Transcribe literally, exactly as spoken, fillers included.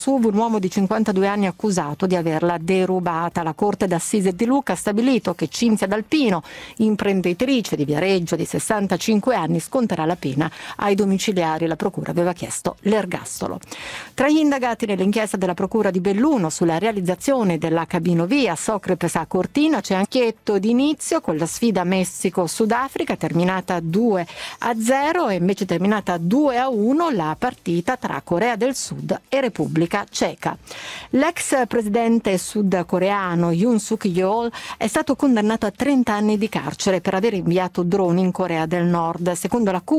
Suv, un uomo di cinquantadue anni accusato di averla derubata. La Corte d'Assise di Lucca ha stabilito che Cinzia D'Alpino, imprenditrice di Viareggio di sessantacinque anni, sconterà la pena ai domiciliari. La Procura aveva chiesto l'ergastolo. Tra gli indagati nell'inchiesta della Procura di Belluno sulla realizzazione della cabinovia Socrepes a Cortina c'è anche Chietto d'inizio con la sfida Messico-Sudafrica, terminata due a zero, e invece terminata due a uno la partita tra Corea del Sud e Repubblica Ceca. L'ex presidente sudcoreano Yoon Suk-yeol è stato condannato a trenta anni di carcere per aver inviato droni in Corea del Nord. Secondo l'accusa